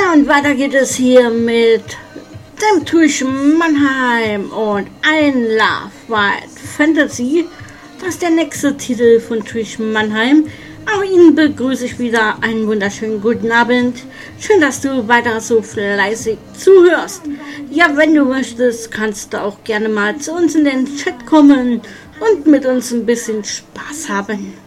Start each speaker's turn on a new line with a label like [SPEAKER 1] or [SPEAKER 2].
[SPEAKER 1] Ja, und weiter geht es hier mit dem TuS Mannheim und ein Love Wild Fantasy. Das ist der nächste Titel von TuS Mannheim. Auch Ihnen begrüße ich wieder einen wunderschönen guten Abend. Schön, dass du weiter so fleißig zuhörst. Ja, wenn du möchtest, kannst du auch gerne mal zu uns in den Chat kommen und mit uns ein bisschen Spaß haben.